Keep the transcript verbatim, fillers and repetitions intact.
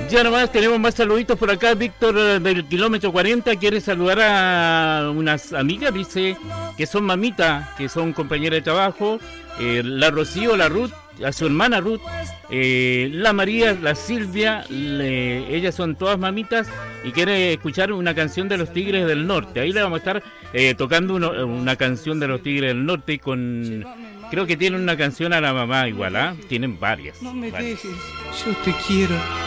Ya nomás tenemos más saluditos por acá. Víctor eh, del kilómetro cuarenta quiere saludar a unas amigas, dice que son mamitas, que son compañeras de trabajo, eh, la Rocío, la Ruth, a su hermana Ruth, eh, la María, la Silvia, le, ellas son todas mamitas y quiere escuchar una canción de los Tigres del Norte. Ahí le vamos a estar eh, tocando uno, una canción de los Tigres del Norte con... Creo que tienen una canción a la mamá igual, ¿ah? ¿eh? Tienen varias. No me varias. dejes, yo te quiero.